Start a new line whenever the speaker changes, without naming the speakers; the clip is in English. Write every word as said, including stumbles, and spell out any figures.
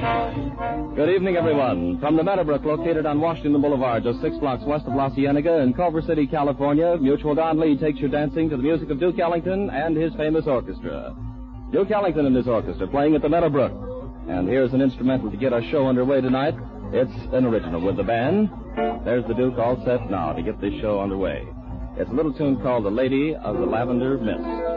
Good evening, everyone. From the Meadowbrook, located on Washington Boulevard, just six blocks west of La Cienega in Culver City, California, Mutual Don Lee takes you dancing to the music of Duke Ellington and his famous orchestra. Duke Ellington and his orchestra playing at the Meadowbrook. And here's an instrumental to get our show underway tonight. It's an original with the band. There's the Duke all set now to get this show underway. It's a little tune called The Lady of the Lavender Mist.